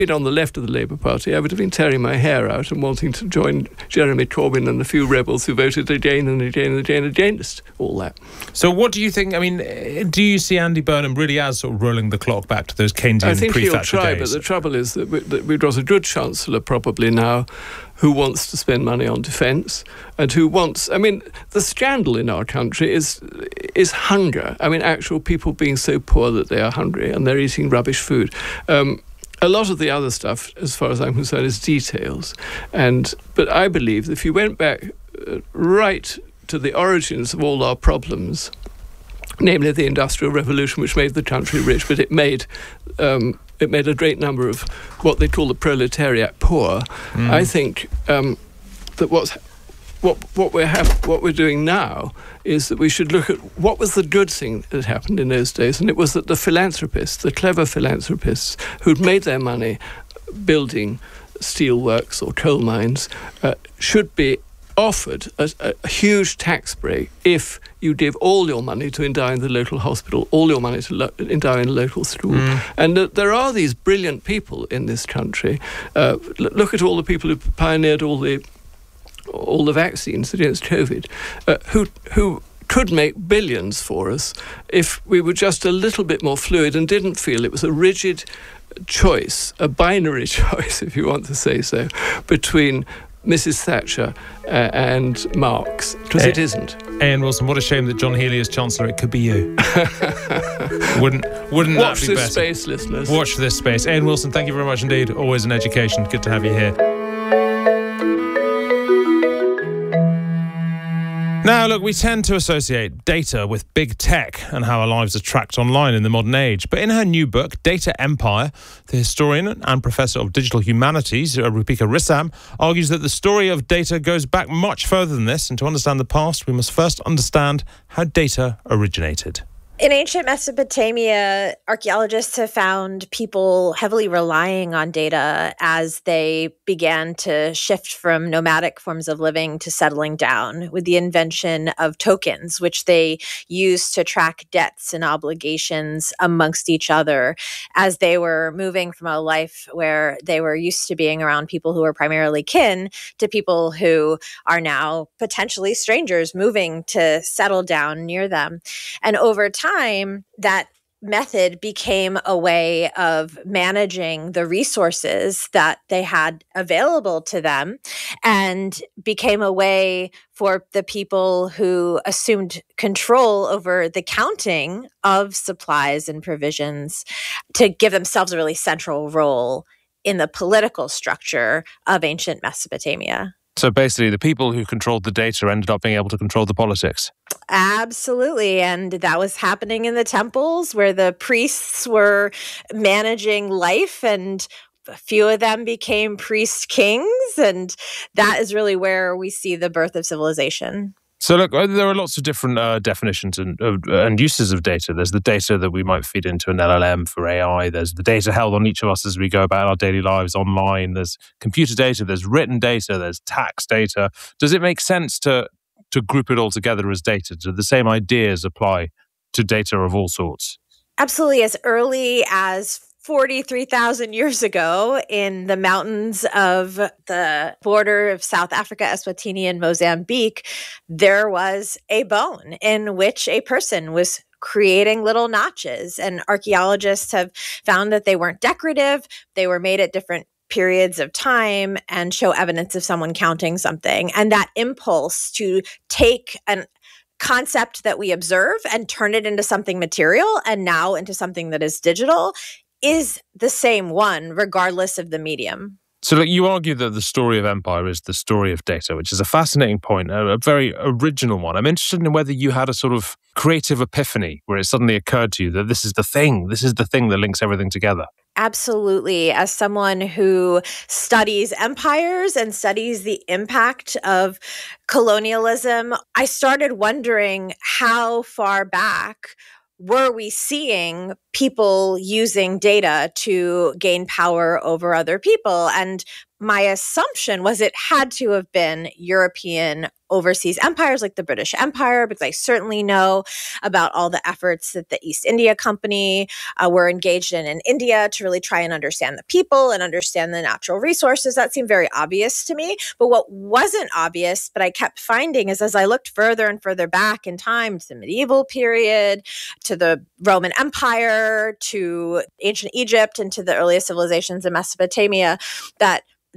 been on the left of the Labour Party, I would have been tearing my hair out and wanting to join Jeremy Corbyn and the few rebels who voted again and again and again against all that. So what do you think? I mean, do you see Andy Burnham really as sort of rolling the clock back to those Keynesian pre-Thatcher days? I think he'll try, but the trouble is that we've got a good Chancellor probably now who wants to spend money on defence and who wants... I mean, the scandal in our country is hunger. I mean, actual people being so poor that they are hungry and they're eating rubbish food. A lot of the other stuff, as far as I'm concerned, is details. But I believe that if you went back right to the origins of all our problems, namely the Industrial Revolution, which made the country rich, but it made a great number of what they call the proletariat poor. I think that what we're doing now is that we should look at what was the good thing that happened in those days, and it was that the philanthropists, the clever philanthropists who'd made their money building steelworks or coal mines, should be offered a huge tax break if you give all your money to endow in the local hospital, all your money to endow in a local school. And there are these brilliant people in this country. Look at all the people who pioneered all the vaccines against COVID, who could make billions for us if we were just a little bit more fluid and didn't feel it was a rigid choice, a binary choice, if you want to say so, between Mrs. Thatcher and Marx, because it isn't. Ian Wilson, what a shame that John Healey is Chancellor. It could be you. Wouldn't that be better? Watch this space, listeners. Watch this space. Ian Wilson, thank you very much indeed. Always an education. Good to have you here. Now, look, we tend to associate data with big tech and how our lives are tracked online in the modern age. But in her new book, Data Empire, the historian and professor of digital humanities, Rupika Rissam, argues that the story of data goes back much further than this. And to understand the past, we must first understand how data originated. In ancient Mesopotamia, archaeologists have found people heavily relying on data as they began to shift from nomadic forms of living to settling down with the invention of tokens, which they used to track debts and obligations amongst each other as they were moving from a life where they were used to being around people who were primarily kin to people who are now potentially strangers moving to settle down near them. And over time, that method became a way of managing the resources that they had available to them and became a way for the people who assumed control over the counting of supplies and provisions to give themselves a really central role in the political structure of ancient Mesopotamia. So basically, the people who controlled the data ended up being able to control the politics. Absolutely. And that was happening in the temples where the priests were managing life, and a few of them became priest kings. And that is really where we see the birth of civilization. So look, there are lots of different definitions and uses of data. There's the data that we might feed into an LLM for AI. There's the data held on each of us as we go about our daily lives online. There's computer data, there's written data, there's tax data. Does it make sense to group it all together as data? Do the same ideas apply to data of all sorts? Absolutely. As early as 43,000 years ago in the mountains of the border of South Africa, Eswatini, and Mozambique, there was a bone in which a person was creating little notches. And archaeologists have found that they weren't decorative. They were made at different periods of time and show evidence of someone counting something. And that impulse to take an concept that we observe and turn it into something material and now into something that is digital is the same one, regardless of the medium. So look, you argue that the story of empire is the story of data, which is a fascinating point, a very original one. I'm interested in whether you had a sort of creative epiphany where it suddenly occurred to you that this is the thing that links everything together. Absolutely. As someone who studies empires and studies the impact of colonialism, I started wondering how far back were we seeing people using data to gain power over other people? And my assumption was it had to have been European overseas empires like the British Empire, because I certainly know about all the efforts that the East India Company were engaged in India to really try and understand the people and understand the natural resources. That seemed very obvious to me. But what wasn't obvious, but I kept finding, is as I looked further and further back in time to the medieval period, to the Roman Empire, to ancient Egypt, and to the earliest civilizations in Mesopotamia, that